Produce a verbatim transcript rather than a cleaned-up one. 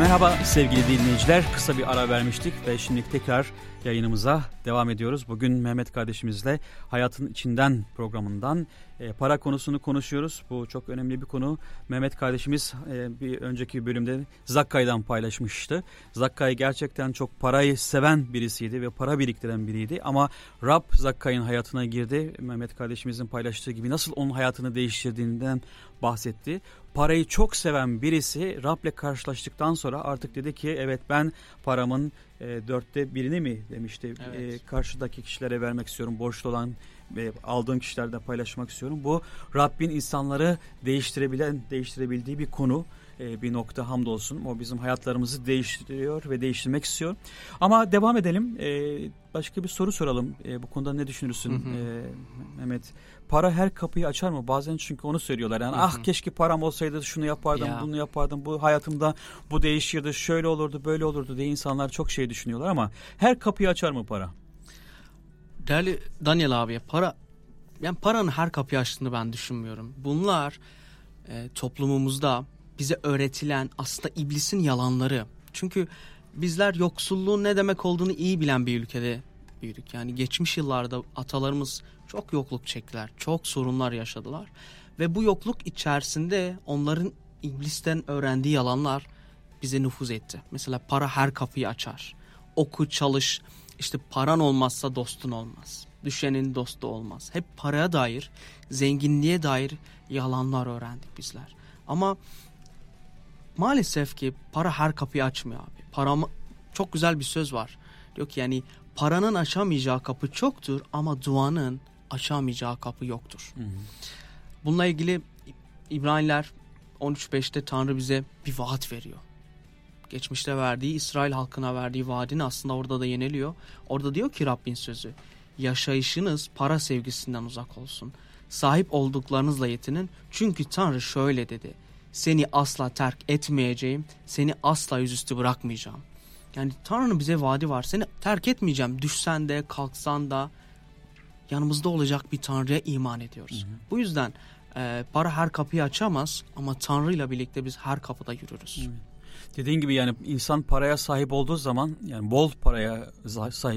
Merhaba sevgili dinleyiciler. Kısa bir ara vermiştik ve şimdi tekrar yayınımıza devam ediyoruz. Bugün Mehmet kardeşimizle Hayatın İçinden programından e, para konusunu konuşuyoruz. Bu çok önemli bir konu. Mehmet kardeşimiz e, bir önceki bölümde Zakkai'den paylaşmıştı. Zakkai gerçekten çok parayı seven birisiydi ve para biriktiren biriydi. Ama Rab Zakkai'nin hayatına girdi. Mehmet kardeşimizin paylaştığı gibi nasıl onun hayatını değiştirdiğinden bahsetti. Parayı çok seven birisi Rab'le karşılaştıktan sonra artık dedi ki evet ben paramın e, dörtte birini mi demişti evet. e, karşıdaki kişilere vermek istiyorum. Borçlu olan ve aldığım kişilerle paylaşmak istiyorum. Bu Rabbin insanları değiştirebilen, değiştirebildiği bir konu. Bir nokta hamdolsun. O bizim hayatlarımızı değiştiriyor ve değiştirmek istiyor. Ama devam edelim. Başka bir soru soralım. Bu konuda ne düşünürsün hı hı. Mehmet? Para her kapıyı açar mı? Bazen çünkü onu söylüyorlar. Yani hı hı. ah keşke param olsaydı şunu yapardım, ya. bunu yapardım. Bu hayatımda bu değişirdi, şöyle olurdu, böyle olurdu diye insanlar çok şey düşünüyorlar ama her kapıyı açar mı para? Değerli Daniel abi, para yani paranın her kapıyı açtığını ben düşünmüyorum. Bunlar e, toplumumuzda bize öğretilen aslında iblisin yalanları. Çünkü bizler yoksulluğun ne demek olduğunu iyi bilen bir ülkede büyüdük. Yani geçmiş yıllarda atalarımız çok yokluk çektiler, çok sorunlar yaşadılar. Ve bu yokluk içerisinde onların iblisten öğrendiği yalanlar bize nüfuz etti. Mesela para her kapıyı açar. Oku, çalış, işte paran olmazsa dostun olmaz. Düşenin dostu olmaz. Hep paraya dair, zenginliğe dair yalanlar öğrendik bizler. Ama maalesef ki para her kapıyı açmıyor abi. Para, çok güzel bir söz var. Diyor ki yani paranın açamayacağı kapı çoktur ama duanın açamayacağı kapı yoktur. Hı hı. Bununla ilgili İbraniler on üç beşte Tanrı bize bir vaat veriyor. Geçmişte verdiği, İsrail halkına verdiği vaadini aslında orada da yeniliyor. Orada diyor ki Rabbin sözü, yaşayışınız para sevgisinden uzak olsun. Sahip olduklarınızla yetinin. Çünkü Tanrı şöyle dedi. Seni asla terk etmeyeceğim. Seni asla yüzüstü bırakmayacağım. Yani Tanrı'nın bize vaadi var. Seni terk etmeyeceğim. Düşsen de kalksan da yanımızda olacak bir Tanrı'ya iman ediyoruz. Hı hı. Bu yüzden e, para her kapıyı açamaz ama Tanrı'yla birlikte biz her kapıda yürürüz. Hı. Dediğin gibi yani insan paraya sahip olduğu zaman yani bol paraya sahip